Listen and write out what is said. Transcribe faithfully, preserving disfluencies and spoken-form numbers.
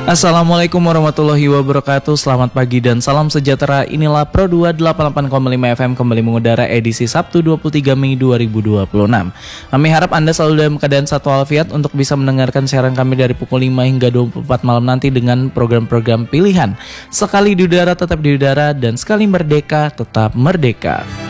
Assalamualaikum warahmatullahi wabarakatuh. Selamat pagi dan salam sejahtera. Inilah Pro dua delapan puluh delapan koma lima F M kembali mengudara edisi Sabtu dua puluh tiga Mei dua ribu dua puluh enam. Kami harap Anda selalu dalam keadaan satu walafiat untuk bisa mendengarkan siaran kami dari pukul lima hingga dua puluh empat malam nanti dengan program-program pilihan. Sekali di udara tetap di udara dan sekali merdeka tetap merdeka.